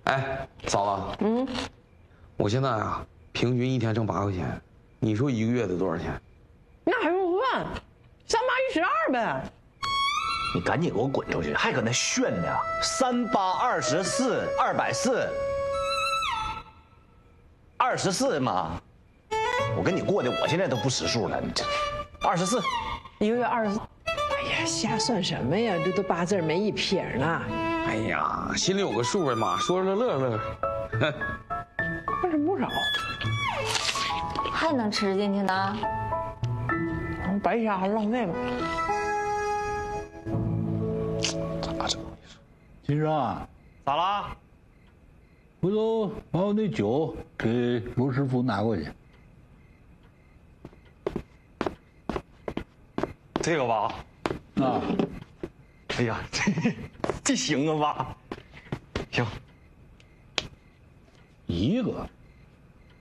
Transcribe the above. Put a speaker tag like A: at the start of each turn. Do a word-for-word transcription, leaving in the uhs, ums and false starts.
A: 哎，嫂子，嗯，我现在啊，平均一天挣八块钱，你说一个月得多少钱？
B: 那还用算？三八一十二呗。
C: 你赶紧给我滚出去，还搁那炫呢！三八二十四，二百四，二十四嘛。我跟你过的，我现在都不识数了。你这二十四，
B: 一个月二十四。哎呀，瞎算什么呀？这都八字没一撇呢。
A: 哎呀，心里有个数呗妈，说乐乐乐。
B: 那是不少。
D: 还能吃进去呢？
B: 白瞎还浪费了。
A: 咋整？
E: 金生啊，
C: 咋啦？
E: 回头把我那酒给罗师傅拿过去。
C: 这个吧？
E: 啊。
C: 哎呀，这这行啊吧？行。
E: 一个。